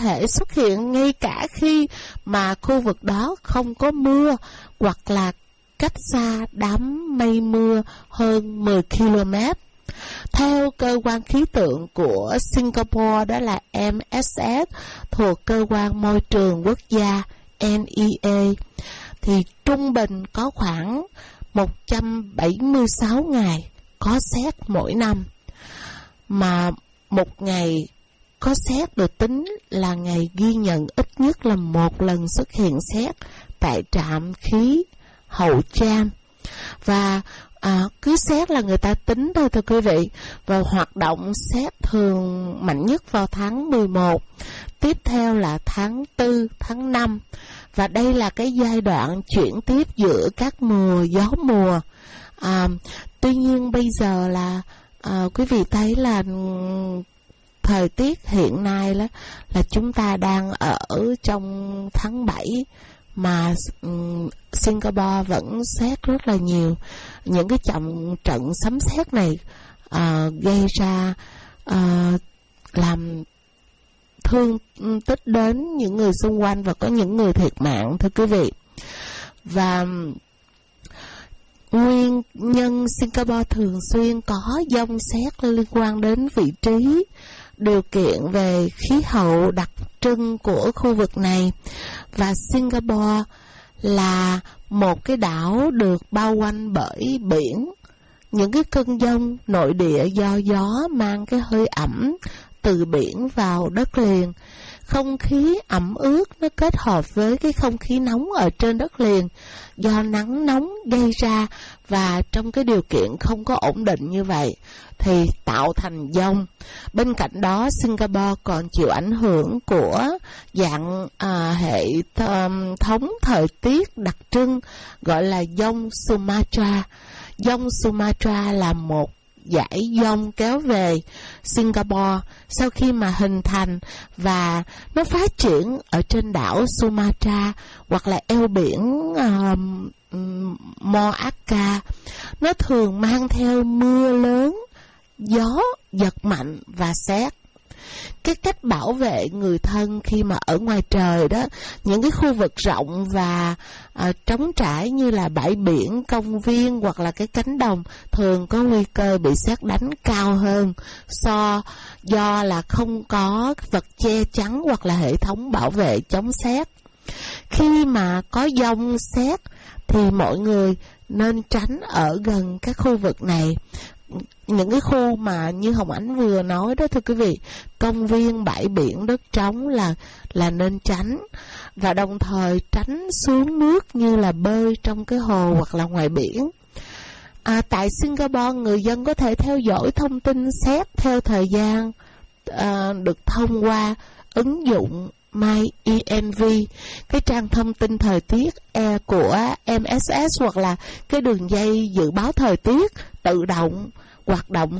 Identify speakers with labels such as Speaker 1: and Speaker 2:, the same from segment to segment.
Speaker 1: thể xuất hiện ngay cả khi mà khu vực đó không có mưa hoặc là cách xa đám mây mưa hơn 10 km. Theo cơ quan khí tượng của Singapore, đó là MSS, thuộc cơ quan môi trường quốc gia NEA, thì trung bình có khoảng 176 ngày có sét mỗi năm, mà một ngày có sét được tính là ngày ghi nhận ít nhất là một lần xuất hiện sét tại trạm khí Hậu Trang. Và cứ sét là người ta tính thôi thưa quý vị. Và hoạt động sét thường mạnh nhất vào tháng 11, tiếp theo là tháng 4, tháng 5. Và đây là cái giai đoạn chuyển tiếp giữa các gió mùa. Tuy nhiên bây giờ là quý vị thấy là thời tiết hiện nay là chúng ta đang ở trong tháng 7 mà Singapore vẫn sét rất là nhiều. Những cái trận sấm sét này gây ra làm thương tích đến những người xung quanh và có những người thiệt mạng thưa quý vị. Và nguyên nhân Singapore thường xuyên có dông sét liên quan đến vị trí, điều kiện về khí hậu đặc trưng của khu vực này. Và Singapore là một cái đảo được bao quanh bởi biển. Những cái cơn dông nội địa do gió mang cái hơi ẩm từ biển vào đất liền. Không khí ẩm ướt nó kết hợp với cái không khí nóng ở trên đất liền do nắng nóng gây ra, và trong cái điều kiện không có ổn định như vậy thì tạo thành dông. Bên cạnh đó, Singapore còn chịu ảnh hưởng của dạng hệ thống thời tiết đặc trưng gọi là dông Sumatra. Dông Sumatra là một dải dông kéo về Singapore sau khi mà hình thành, và nó phát triển ở trên đảo Sumatra hoặc là eo biển Malacca. Nó thường mang theo mưa lớn, gió giật mạnh và sét. Cái cách bảo vệ người thân khi mà ở ngoài trời đó, những cái khu vực rộng và trống trải như là bãi biển, công viên hoặc là cái cánh đồng thường có nguy cơ bị sét đánh cao hơn do là không có vật che chắn hoặc là hệ thống bảo vệ chống sét. Khi mà có dông sét thì mọi người nên tránh ở gần các khu vực này. Những cái khu mà như Hồng Ánh vừa nói đó thưa quý vị, công viên, bãi biển, đất trống là nên tránh, và đồng thời tránh xuống nước như là bơi trong cái hồ hoặc là ngoài biển. Tại Singapore, người dân có thể theo dõi thông tin sét theo thời gian được thông qua ứng dụng MyENV, cái trang thông tin thời tiết của MSS, hoặc là cái đường dây dự báo thời tiết tự động hoạt động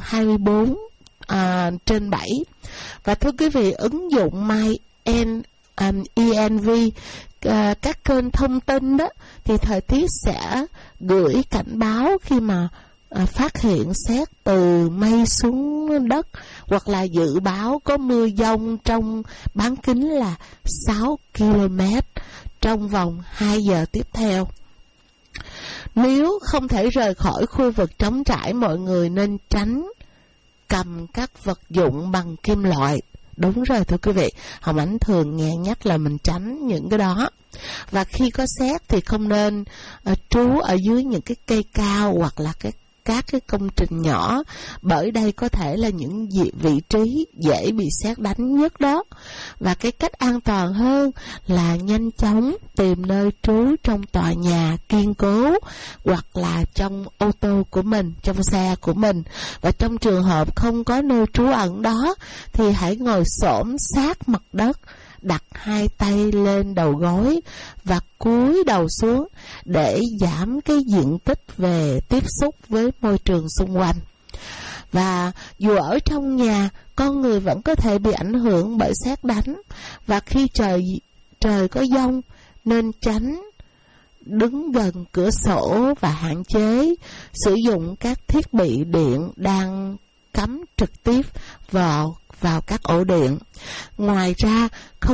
Speaker 1: 24/7. Và thưa quý vị, ứng dụng MyENV, các kênh thông tin đó thì thời tiết sẽ gửi cảnh báo khi mà phát hiện sét từ mây xuống đất, hoặc là dự báo có mưa dông trong bán kính là 6 km trong vòng 2 giờ tiếp theo. Nếu không thể rời khỏi khu vực trống trải, mọi người nên tránh cầm các vật dụng bằng kim loại. Đúng rồi thưa quý vị, Hồng Ánh thường nghe nhắc là mình tránh những cái đó. Và khi có sét thì không nên trú ở dưới những cái cây cao hoặc là các cái công trình nhỏ, bởi đây có thể là những vị trí dễ bị sét đánh nhất đó. Và cái cách an toàn hơn là nhanh chóng tìm nơi trú trong tòa nhà kiên cố hoặc là trong ô tô của mình, trong xe của mình. Và trong trường hợp không có nơi trú ẩn đó thì hãy ngồi xổm sát mặt đất, đặt hai tay lên đầu gối và cúi đầu xuống để giảm cái diện tích về tiếp xúc với môi trường xung quanh. Và dù ở trong nhà, con người vẫn có thể bị ảnh hưởng bởi sét đánh. Và khi trời có dông, nên tránh đứng gần cửa sổ và hạn chế sử dụng các thiết bị điện đang cắm trực tiếp vào các ổ điện. Ngoài ra, không